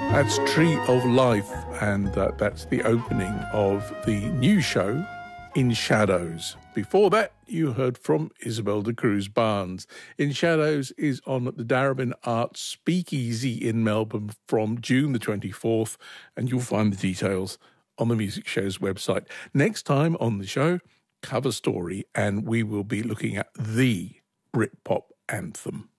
That's Tree of Life, and that's the opening of the new show, In Shadows. Before that, you heard from Isabel de Cruz Barnes. In Shadows is on the Darebin Arts Speakeasy in Melbourne from June the 24th, and you'll find the details on the music show's website. Next time on the show, Cover Story, and we will be looking at the Britpop anthem.